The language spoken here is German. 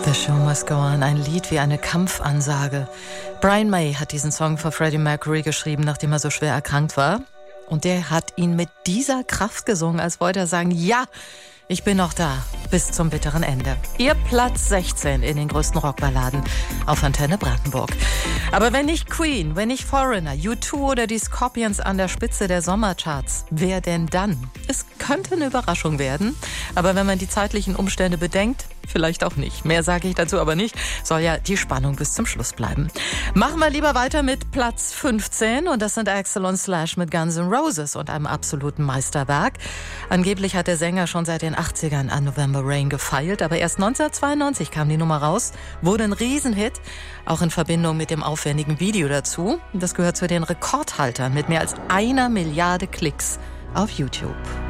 The Show Must Go On, ein Lied wie eine Kampfansage. Brian May hat diesen Song für Freddie Mercury geschrieben, nachdem er so schwer erkrankt war. Und der hat ihn mit dieser Kraft gesungen, als wollte er sagen, ja, ich bin noch da, bis zum bitteren Ende. Ihr Platz 16 in den größten Rockballaden auf Antenne Brandenburg. Aber wenn nicht Queen, wenn nicht Foreigner, U2 oder die Scorpions an der Spitze der Sommercharts, wer denn dann? Es könnte eine Überraschung werden, aber wenn man die zeitlichen Umstände bedenkt, vielleicht auch nicht. Mehr sage ich dazu aber nicht. Soll ja die Spannung bis zum Schluss bleiben. Machen wir lieber weiter mit Platz 15 und das sind Axl und Slash mit Guns N' Roses und einem absoluten Meisterwerk. Angeblich hat der Sänger schon seit den 80ern an November Rain gefeilt, aber erst 1992 kam die Nummer raus, wurde ein Riesenhit, auch in Verbindung mit dem aufwendigen Video dazu. Das gehört zu den Rekordhaltern mit mehr als 1 Milliarde Klicks auf YouTube.